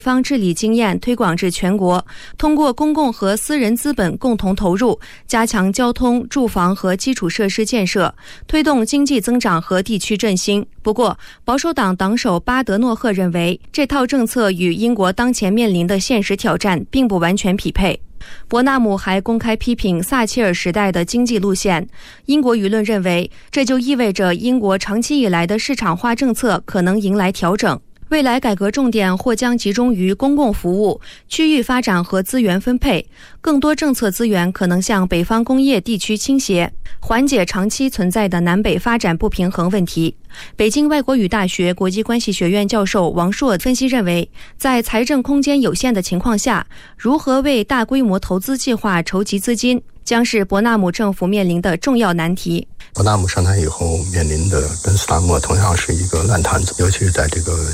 方治理经验推广至全国，通过公共和私人资本共同投入，加强交通、住房和基础设施建设，推动经济增长和地区振兴。不过，保守党党首巴德诺赫认为，这套政策与英国当前面临的现实挑战并不完全匹配。伯纳姆还公开批评撒切尔时代的经济路线。英国舆论认为，这就意味着英国长期以来的市场化政策可能迎来调整。未来改革重点或将集中于公共服务、区域发展和资源分配，更多政策资源可能向北方工业地区倾斜，缓解长期存在的南北发展不平衡问题。北京外国语大学国际关系学院教授王硕分析认为，在财政空间有限的情况下，如何为大规模投资计划筹集资金，将是伯纳姆政府面临的重要难题。 伯纳姆上台以后面临的跟斯达默同样是一个烂摊子，尤其是在这个